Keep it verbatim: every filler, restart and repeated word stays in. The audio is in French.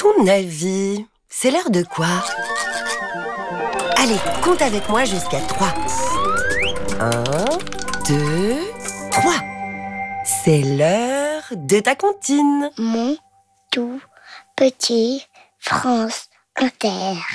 ton avis, c'est l'heure de quoi? Allez, compte avec moi jusqu'à trois. Un, deux, trois. C'est l'heure de ta comptine. Mon tout petit France Inter.